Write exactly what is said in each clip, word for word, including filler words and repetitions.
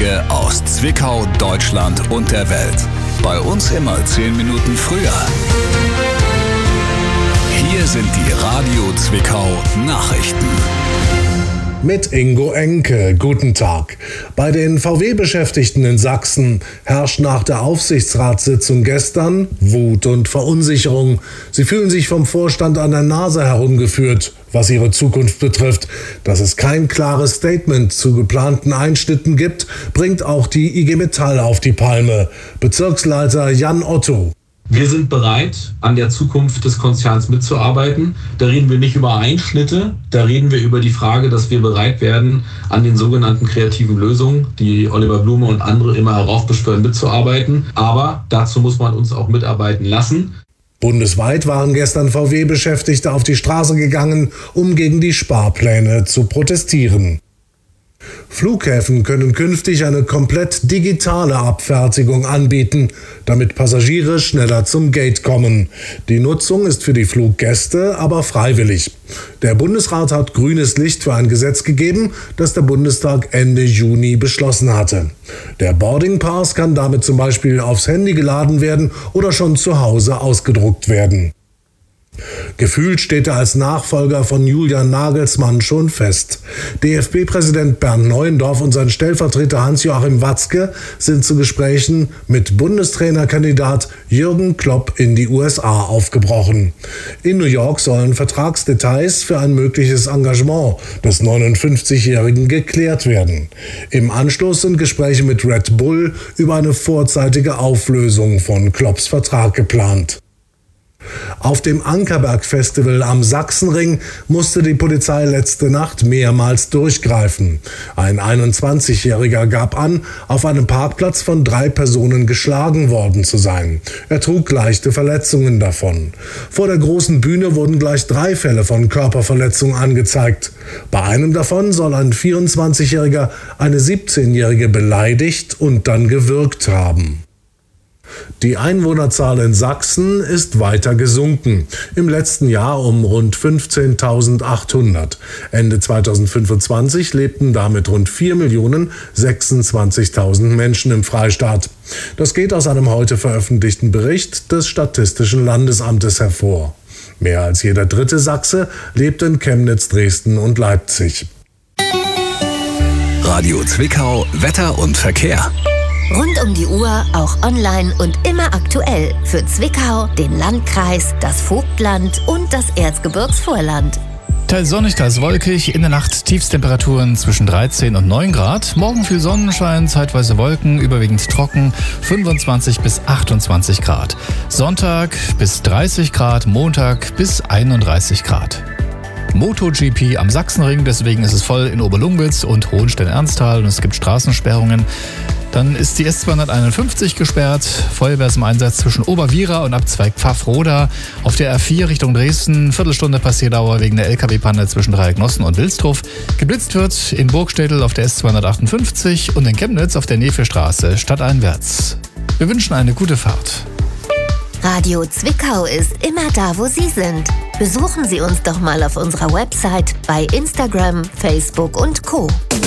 Wichtige aus Zwickau, Deutschland und der Welt. Bei uns immer zehn Minuten früher. Hier sind die Radio Zwickau Nachrichten. Mit Ingo Enke. Guten Tag. Bei den V W-Beschäftigten in Sachsen herrscht nach der Aufsichtsratssitzung gestern Wut und Verunsicherung. Sie fühlen sich vom Vorstand an der Nase herumgeführt, was ihre Zukunft betrifft. Dass es kein klares Statement zu geplanten Einschnitten gibt, bringt auch die I G Metall auf die Palme. Bezirksleiter Jan Otto. Wir sind bereit, an der Zukunft des Konzerns mitzuarbeiten. Da reden wir nicht über Einschnitte, da reden wir über die Frage, dass wir bereit werden, an den sogenannten kreativen Lösungen, die Oliver Blume und andere immer heraufbeschwören, mitzuarbeiten. Aber dazu muss man uns auch mitarbeiten lassen. Bundesweit waren gestern V W-Beschäftigte auf die Straße gegangen, um gegen die Sparpläne zu protestieren. Flughäfen können künftig eine komplett digitale Abfertigung anbieten, damit Passagiere schneller zum Gate kommen. Die Nutzung ist für die Fluggäste aber freiwillig. Der Bundesrat hat grünes Licht für ein Gesetz gegeben, das der Bundestag Ende Juni beschlossen hatte. Der Boarding Pass kann damit zum Beispiel aufs Handy geladen werden oder schon zu Hause ausgedruckt werden. Gefühlt steht er als Nachfolger von Julian Nagelsmann schon fest. D F B-Präsident Bernd Neuendorf und sein Stellvertreter Hans-Joachim Watzke sind zu Gesprächen mit Bundestrainerkandidat Jürgen Klopp in die U S A aufgebrochen. In New York sollen Vertragsdetails für ein mögliches Engagement des neunundfünfzigjährigen geklärt werden. Im Anschluss sind Gespräche mit Red Bull über eine vorzeitige Auflösung von Klopps Vertrag geplant. Auf dem Ankerberg-Festival am Sachsenring musste die Polizei letzte Nacht mehrmals durchgreifen. Ein einundzwanzigjähriger gab an, auf einem Parkplatz von drei Personen geschlagen worden zu sein. Er trug leichte Verletzungen davon. Vor der großen Bühne wurden gleich drei Fälle von Körperverletzung angezeigt. Bei einem davon soll ein vierundzwanzigjähriger eine siebzehnjährige beleidigt und dann gewürgt haben. Die Einwohnerzahl in Sachsen ist weiter gesunken. Im letzten Jahr um rund fünfzehntausendachthundert. Ende zweitausendfünfundzwanzig lebten damit rund vier Millionen sechsundzwanzigtausend Menschen im Freistaat. Das geht aus einem heute veröffentlichten Bericht des Statistischen Landesamtes hervor. Mehr als jeder dritte Sachse lebt in Chemnitz, Dresden und Leipzig. Radio Zwickau, Wetter und Verkehr. Rund um die Uhr, auch online und immer aktuell für Zwickau, den Landkreis, das Vogtland und das Erzgebirgsvorland. Teils sonnig, teils wolkig, in der Nacht Tiefstemperaturen zwischen dreizehn und neun Grad. Morgen viel Sonnenschein, zeitweise Wolken, überwiegend trocken, fünfundzwanzig bis achtundzwanzig Grad. Sonntag bis dreißig Grad, Montag bis einunddreißig Grad. MotoGP am Sachsenring, deswegen ist es voll in Oberlungwitz und Hohenstein-Ernsthal und es gibt Straßensperrungen. Dann ist die S zweihunderteinundfünfzig gesperrt. Feuerwehr ist im Einsatz zwischen Oberwiera und Abzweig Pfaffroda. Auf der R vier Richtung Dresden, Viertelstunde Passierdauer wegen der L K W-Panne zwischen Dreiecknossen und Wilsdruf. Geblitzt wird in Burgstädtel auf der S zweihundertachtundfünfzig und in Chemnitz auf der Nefestraße stadteinwärts. Wir wünschen eine gute Fahrt. Radio Zwickau ist immer da, wo Sie sind. Besuchen Sie uns doch mal auf unserer Website, bei Instagram, Facebook und Co.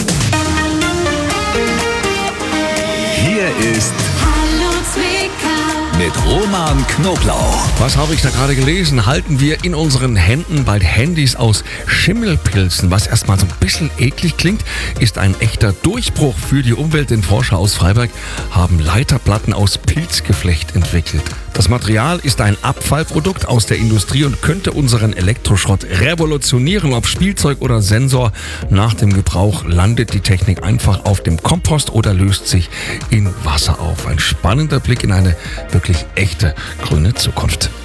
Hier ist Hallo Zwickau mit Roman Knoblauch. Was habe ich da gerade gelesen? Halten wir in unseren Händen bald Handys aus Schimmelpilzen. Was erstmal so ein bisschen eklig klingt, ist ein echter Durchbruch für die Umwelt, denn Forscher aus Freiberg haben Leiterplatten aus Pilzgeflecht entwickelt. Das Material ist ein Abfallprodukt aus der Industrie und könnte unseren Elektroschrott revolutionieren. Ob Spielzeug oder Sensor, nach dem Gebrauch landet die Technik einfach auf dem Kompost oder löst sich in Wasser auf. Ein spannender Blick in eine wirklich echte grüne Zukunft.